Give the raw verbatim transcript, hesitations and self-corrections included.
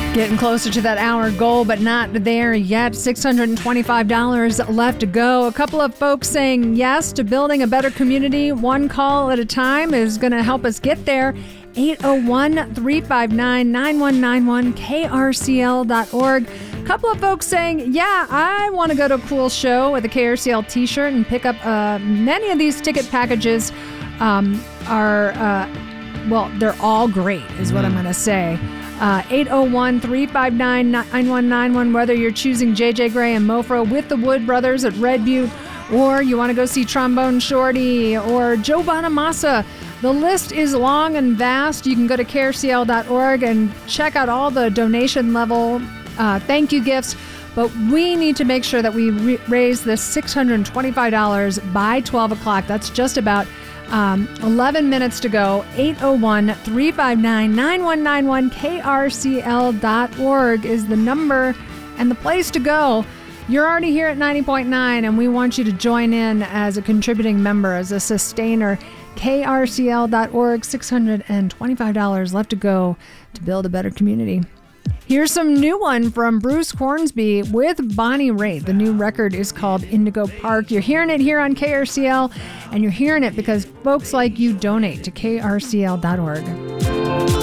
Getting closer to that hour goal, but not there yet. six hundred twenty-five dollars left to go. A couple of folks saying yes to building a better community. One call at a time is going to help us get there. eight oh one, three five nine, nine one nine one, K R C L dot org. A couple of folks saying, yeah, I want to go to a cool show with a K R C L t-shirt and pick up uh, many of these ticket packages um, are, uh, well, they're all great is what mm. I'm going to say. Uh, eight oh one, three five nine, nine one nine one, whether you're choosing J J Grey and Mofro with the Wood Brothers at Red Butte, or you want to go see Trombone Shorty or Joe Bonamassa. The list is long and vast. You can go to K R C L dot org and check out all the donation level uh, thank you gifts. But we need to make sure that we re- raise this six hundred twenty-five dollars by twelve o'clock. That's just about Um, eleven minutes to go. eight oh one, three five nine, nine one nine one, K R C L dot org is the number and the place to go. You're already here at ninety point nine, and we want you to join in as a contributing member, as a sustainer. K R C L dot org, six hundred twenty-five dollars left to go to build a better community. Here's some new one from Bruce Hornsby with Bonnie Raitt. The new record is called Indigo Park. You're hearing it here on K R C L, and you're hearing it because folks like you donate to K R C L dot org.